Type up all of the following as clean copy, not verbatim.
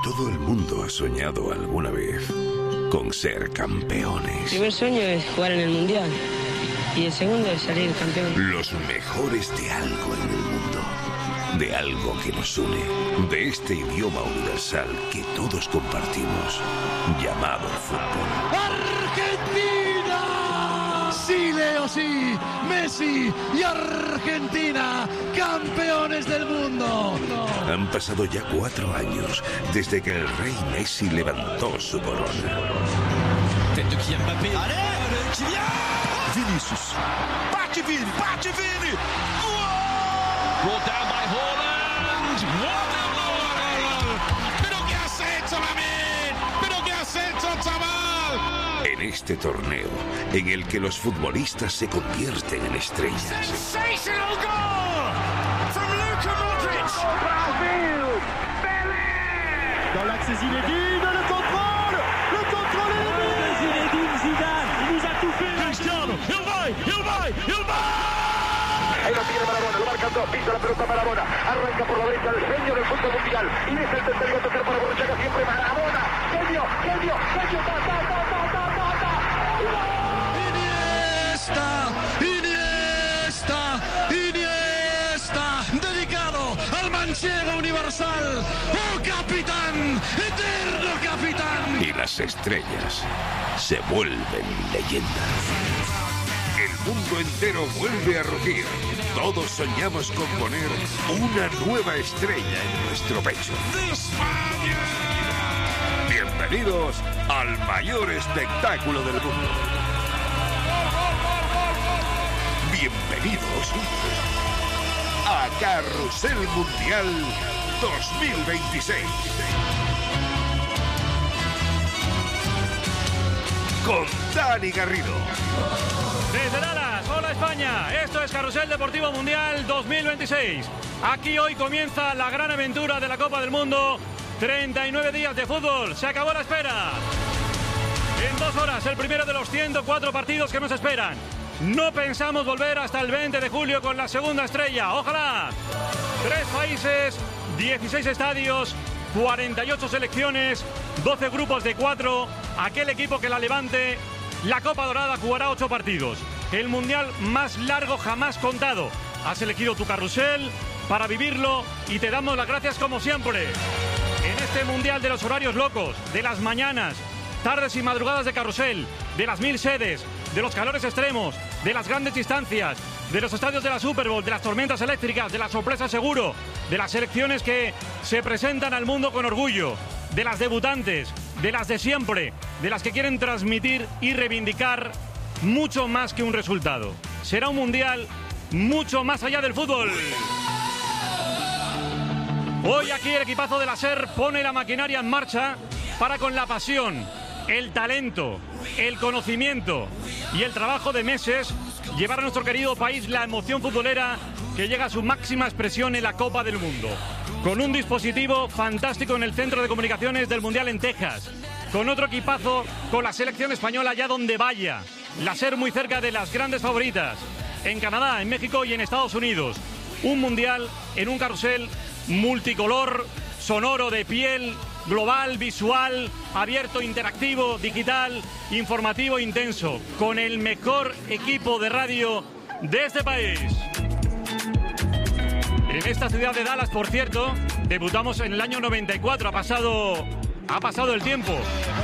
Todo el mundo ha soñado alguna vez con ser campeones. El primer sueño es jugar en el Mundial y el segundo es salir campeón. Los mejores de algo en el mundo, de algo que nos une, de este idioma universal que todos compartimos, llamado fútbol. ¡Argentina! Sí, Leo, sí. Messi y Argentina, campeones del mundo. Han pasado ya 4 años desde que el rey Messi levantó su corona. Tête de Kylian Mbappé. Allez, Kylian! Vinicius. Bate Vini! Brought down by Haaland. What a goal! Pero qué has hecho, Lamine! Pero qué has hecho, chaval! En este torneo, en el que los futbolistas se convierten en estrellas. Sensational goal from Luka Modric. Brasil! Pelé! Dans l'axe Zinedine, le contrôle est de Zinedine Zidane, il nous a tout fait. Cristiano, il va! Ahí lo tiene Maradona, lo marcan dos, pisa la pelota Maradona, arranca por la derecha el genio del fútbol mundial, y es el tercero a tocar para Borruchaga, siempre Maradona, genio, Iniesta, dedicado al manchego universal, ¡oh capitán, eterno capitán! Y las estrellas se vuelven leyendas. El mundo entero vuelve a rugir. Todos soñamos con poner una nueva estrella en nuestro pecho. Bienvenidos al mayor espectáculo del mundo. Bienvenidos a Carrusel Mundial 2026. Con Dani Garrido. Desde Dallas, hola España, esto es Carrusel Deportivo Mundial 2026. Aquí hoy comienza la gran aventura de la Copa del Mundo. 39 días de fútbol, se acabó la espera. En 2 horas, el primero de los 104 partidos que nos esperan. No pensamos volver hasta el 20 de julio con la segunda estrella, ojalá. 3 países, 16 estadios, 48 selecciones, 12 grupos de 4. Aquel equipo que la levante, la Copa Dorada jugará 8 partidos. El mundial más largo jamás contado. Has elegido tu carrusel para vivirlo y te damos las gracias como siempre. En este mundial de los horarios locos, de las mañanas, tardes y madrugadas de carrusel, de las 1000 sedes, de los calores extremos, de las grandes distancias, de los estadios de la Super Bowl, de las tormentas eléctricas, de la sorpresa seguro, de las selecciones que se presentan al mundo con orgullo, de las debutantes, de las de siempre, de las que quieren transmitir y reivindicar mucho más que un resultado. Será un mundial mucho más allá del fútbol. Hoy aquí el equipazo de la SER pone la maquinaria en marcha para, con la pasión, el talento, el conocimiento y el trabajo de meses, llevar a nuestro querido país la emoción futbolera que llega a su máxima expresión en la Copa del Mundo. Con un dispositivo fantástico en el Centro de Comunicaciones del Mundial en Texas. Con otro equipazo, con la selección española allá donde vaya. La SER muy cerca de las grandes favoritas. En Canadá, en México y en Estados Unidos. Un mundial en un carrusel multicolor, sonoro, de piel, global, visual, abierto, interactivo, digital, informativo, intenso. Con el mejor equipo de radio de este país. En esta ciudad de Dallas, por cierto, debutamos en el año 94. Ha pasado el tiempo.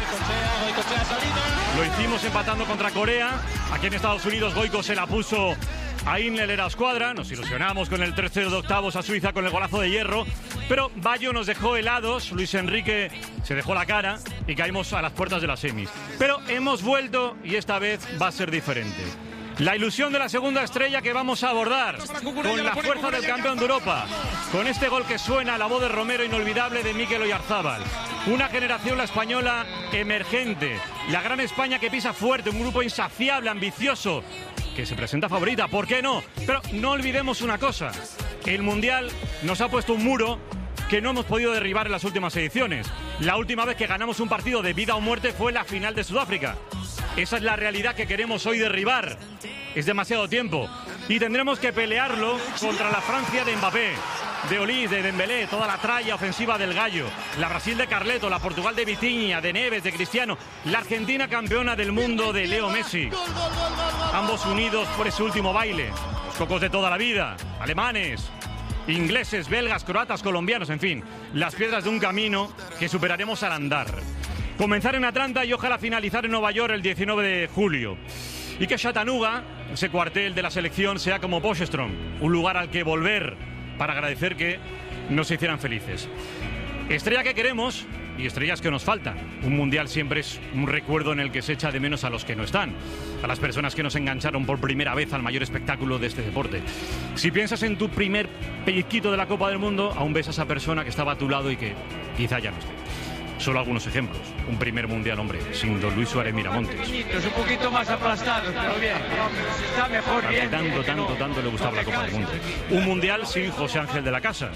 Lo hicimos empatando contra Corea. Aquí en Estados Unidos, Goico se la puso a Inel era escuadra. Nos ilusionamos con el 3-0 de octavos a Suiza con el golazo de hierro. Pero Bayo nos dejó helados. Luis Enrique se dejó la cara y caímos a las puertas de las semis. Pero hemos vuelto y esta vez va a ser diferente. La ilusión de la segunda estrella que vamos a abordar con la fuerza del campeón de Europa, con este gol que suena, la voz de Romero inolvidable de Mikel Oyarzábal. Una generación, la española, emergente, la gran España que pisa fuerte, un grupo insaciable, ambicioso, que se presenta favorita, ¿por qué no? Pero no olvidemos una cosa, el Mundial nos ha puesto un muro que no hemos podido derribar en las últimas ediciones. La última vez que ganamos un partido de vida o muerte fue la final de Sudáfrica. Esa es la realidad que queremos hoy derribar. Es demasiado tiempo. Y tendremos que pelearlo contra la Francia de Mbappé. de Olís, de Dembélé, toda la tralla ofensiva del Gallo, la Brasil de Carleto, la Portugal de Vitinha, de Neves, de Cristiano, la Argentina campeona del mundo de Leo Messi. Ambos unidos por ese último baile. Los cocos de toda la vida, alemanes, ingleses, belgas, croatas, colombianos, en fin, las piedras de un camino que superaremos al andar. Comenzar en Atlanta y ojalá finalizar en Nueva York el 19 de julio. Y que Chattanooga, ese cuartel de la selección, sea como Bostrom, un lugar al que volver para agradecer que nos hicieran felices. Estrella que queremos y estrellas que nos faltan. Un mundial siempre es un recuerdo en el que se echa de menos a los que no están, a las personas que nos engancharon por primera vez al mayor espectáculo de este deporte. Si piensas en tu primer pellizquito de la Copa del Mundo, aún ves a esa persona que estaba a tu lado y que quizá ya no esté. Solo algunos ejemplos. Un primer mundial, hombre, sin don Luis Suárez Miramontes. Un poquito más aplastados, pero bien. Está mejor, bien. Tanto le gustaba la Copa del Mundo. Un mundial sin José Ángel de la Casa.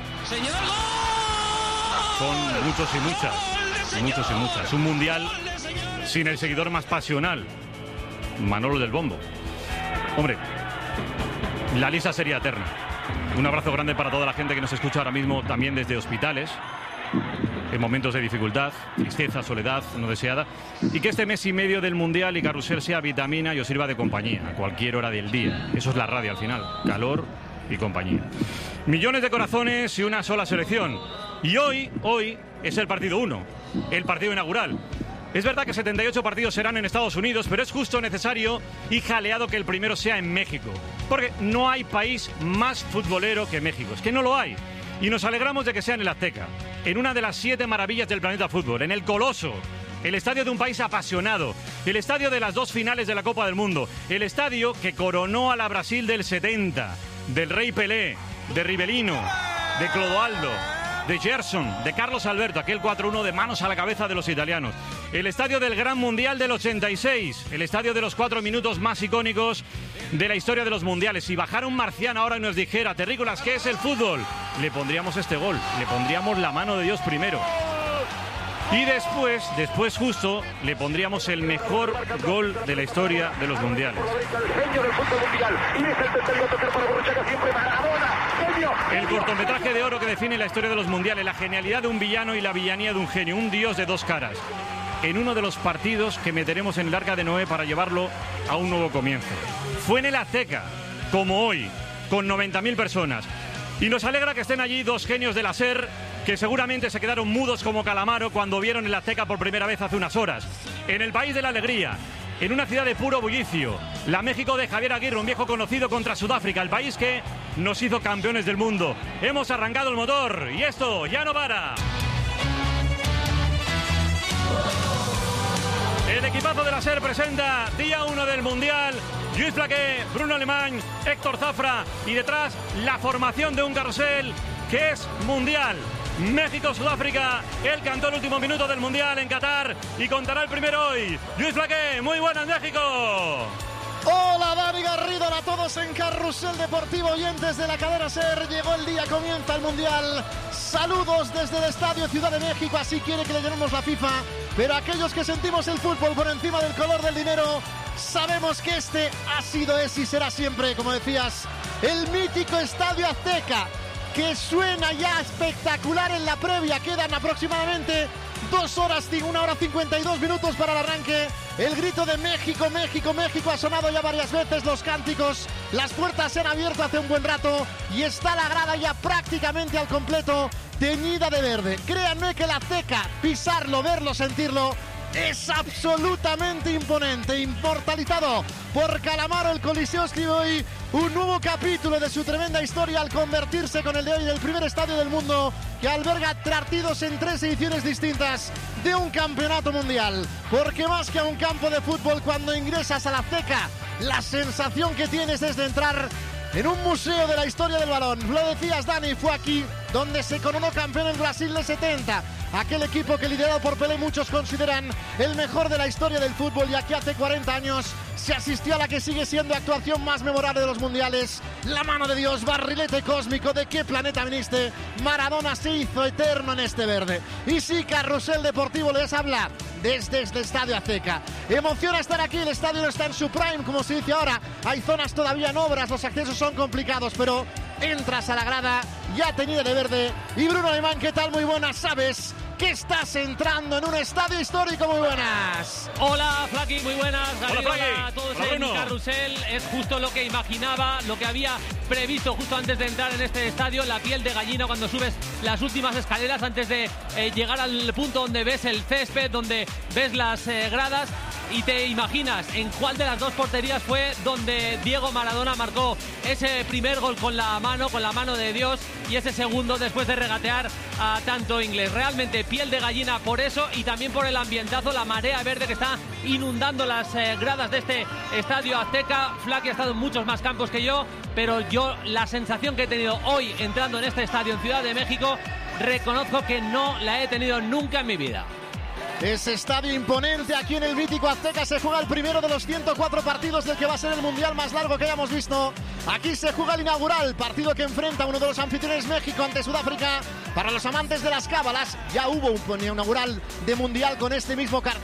Son muchos y muchas. Un mundial sin el seguidor más pasional, Manolo del Bombo. Hombre, la lista sería eterna. Un abrazo grande para toda la gente que nos escucha ahora mismo, también desde hospitales, en momentos de dificultad, tristeza, soledad no deseada, y que este mes y medio del Mundial y Carrusel sea vitamina y os sirva de compañía a cualquier hora del día. Eso es la radio al final, calor y compañía. Millones de corazones y una sola selección. Y hoy es el partido 1, el partido inaugural. Es verdad que 78 partidos serán en Estados Unidos, pero es justo, necesario y jaleado que el primero sea en México. Porque no hay país más futbolero que México. Es que no lo hay. Y nos alegramos de que sea en el Azteca, en una de las 7 maravillas del planeta fútbol, en el Coloso, el estadio de un país apasionado, el estadio de las 2 finales de la Copa del Mundo, el estadio que coronó a la Brasil del 70, del Rey Pelé, de Rivelino, de Clodoaldo, de Gerson, de Carlos Alberto, aquel 4-1 de manos a la cabeza de los italianos. El estadio del Gran Mundial del 86, el estadio de los 4 minutos más icónicos de la historia de los mundiales. Si bajara un marciano ahora y nos dijera, terrícolas, ¿qué es el fútbol?, le pondríamos este gol, le pondríamos la mano de Dios primero. Y después justo, le pondríamos el mejor gol de la historia de los mundiales. El cortometraje de oro que define la historia de los mundiales, la genialidad de un villano y la villanía de un genio, un dios de 2 caras. En uno de los partidos que meteremos en el Arca de Noé para llevarlo a un nuevo comienzo. Fue en el Azteca, como hoy, con 90.000 personas. Y nos alegra que estén allí 2 genios de la SER que seguramente se quedaron mudos como Calamaro cuando vieron el Azteca por primera vez hace unas horas. En el país de la alegría, en una ciudad de puro bullicio, la México de Javier Aguirre, un viejo conocido, contra Sudáfrica, el país que nos hizo campeones del mundo. Hemos arrancado el motor y esto ya no para. El equipazo de la SER presenta día 1 del Mundial. Lluís Flaqué, Bruno Alemán, Héctor Zafra y detrás la formación de un carrusel que es mundial. México-Sudáfrica, él cantó el último minuto del Mundial en Qatar y contará el primero hoy. Lluís Flaqué, muy buenas, México. Hola Dani Garrido, a todos en Carrusel Deportivo, oyentes de la cadena SER. Llegó el día, comienza el Mundial. Saludos desde el Estadio Ciudad de México, así quiere que le llamemos la FIFA. Pero aquellos que sentimos el fútbol por encima del color del dinero, sabemos que este ha sido, es y será siempre, como decías, el mítico Estadio Azteca, que suena ya espectacular en la previa. Quedan aproximadamente 1 hora 52 minutos para el arranque. El grito de México, México, México ha sonado ya varias veces, los cánticos, las puertas se han abierto hace un buen rato y está la grada ya prácticamente al completo, teñida de verde. Créanme que el Azteca, pisarlo, verlo, sentirlo, es absolutamente imponente, inmortalizado por Calamaro. El Coliseo escribe hoy un nuevo capítulo de su tremenda historia al convertirse con el de hoy en el primer estadio del mundo que alberga partidos en 3 ediciones distintas de un campeonato mundial. Porque más que a un campo de fútbol, cuando ingresas a la Azteca, la sensación que tienes es de entrar en un museo de la historia del balón. Lo decías, Dani, fue aquí donde se coronó campeón el Brasil del 70. Aquel equipo que, liderado por Pelé, muchos consideran el mejor de la historia del fútbol, y aquí hace 40 años se asistió a la que sigue siendo la actuación más memorable de los mundiales. La mano de Dios, barrilete cósmico, ¿de qué planeta viniste? Maradona se hizo eterno en este verde. Y sí, Carrusel Deportivo les habla desde este Estadio Azteca. Emociona estar aquí, el estadio no está en su prime, como se dice ahora. Hay zonas todavía en obras, los accesos son complicados, pero entras a la grada ya teñida de verde. Y Bruno Alemán, ¿qué tal? Muy buenas. Sabes que estás entrando en un estadio histórico. Muy buenas. Hola, Flaky, muy buenas. Hola, A todos en Carrusel. Es justo lo que imaginaba, lo que había previsto justo antes de entrar en este estadio. La piel de gallina cuando subes las últimas escaleras antes de llegar al punto donde ves el césped, donde ves las gradas. Y te imaginas en cuál de las dos porterías fue donde Diego Maradona marcó ese primer gol con la mano de Dios, y ese segundo después de regatear a tanto inglés. Realmente piel de gallina por eso, y también por el ambientazo, la marea verde que está inundando las gradas de este estadio Azteca. Flaky ha estado en muchos más campos que yo, pero yo la sensación que he tenido hoy entrando en este estadio en Ciudad de México, reconozco que no la he tenido nunca en mi vida. Ese estadio imponente aquí en el mítico Azteca. Se juega el primero de los 104 partidos del que va a ser el mundial más largo que hayamos visto. Aquí se juega el inaugural, partido que enfrenta a uno de los anfitriones, México, ante Sudáfrica. Para los amantes de las cábalas, ya hubo un inaugural de mundial con este mismo cartel.